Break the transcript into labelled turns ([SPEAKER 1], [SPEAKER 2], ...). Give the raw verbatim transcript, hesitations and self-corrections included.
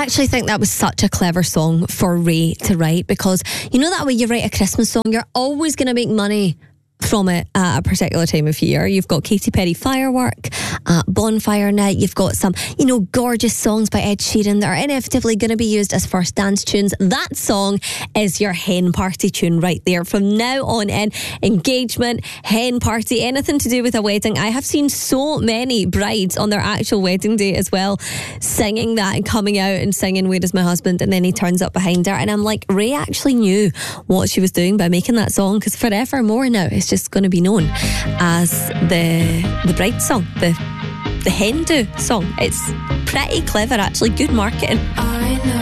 [SPEAKER 1] actually think that was such a clever song for Ray to write, because you know that way you write a Christmas song, you're always going to make money from it at a particular time of year. You've got Katy Perry Firework, uh, Bonfire Night, you've got some, you know, gorgeous songs by Ed Sheeran that are inevitably going to be used as first dance tunes. That song is your hen party tune right there. From now on in, engagement, hen party, anything to do with a wedding. I have seen so many brides on their actual wedding day as well singing that and coming out and singing Where Is My Husband, and then he turns up behind her, and I'm like, Ray actually knew what she was doing by making that song, because forevermore now it's just going to be known as the the bride song, the the hen do song. It's pretty clever actually, good marketing.
[SPEAKER 2] I know